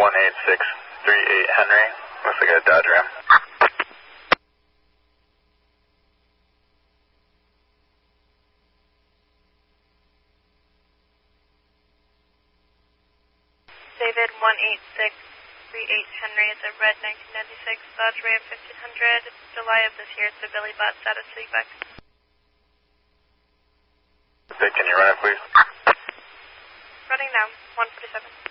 18638 Henry. Looks like a Dodge Ram. David 18638 Henry, it's a red 1996 Dodge Ram 1500, July of this year. It's a Billy Bot status feedback. Okay, can you run it, please? Running now, 147.